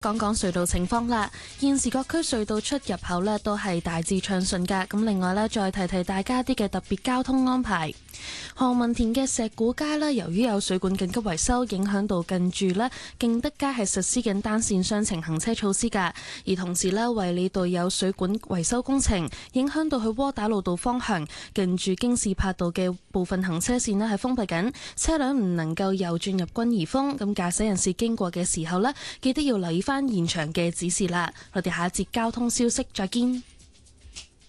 講講隧道情況啦，現時各區隧道出入口呢都係大致暢順噶。咁另外呢，再提提大家啲嘅特別交通安排。何文田嘅石鼓街呢，由於有水管緊急維修，影響到近住呢敬德街係實施緊單線雙程行車措施噶。而同時呢，衛理道有水管維修工程，影響到去窩打老道方向近住京士柏道嘅部分行車線呢係封閉緊，車輛唔能夠右轉入軍怡峰。咁駕駛人士經過嘅時候呢，記得要留意翻現場嘅指示啦。我哋下一節交通消息再見。